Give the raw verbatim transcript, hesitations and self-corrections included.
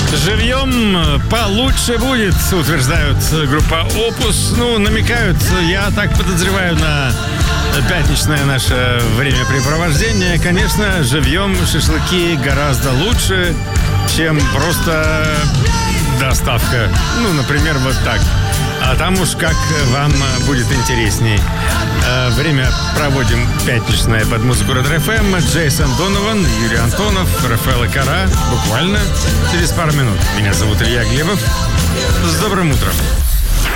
Живьем получше будет, утверждают группа Opus. Ну, намекают, я так подозреваю, на пятничное наше времяпрепровождение. Конечно, живьем шашлыки гораздо лучше, чем просто доставка. Ну, например, вот так. А там уж как вам будет интересней. Время проводим пятничное под музыку Red эф эм. Джейсон Донован, Юрий Антонов, Рафаэль Кара. Буквально через пару минут. Меня зовут Илья Глебов. С добрым утром.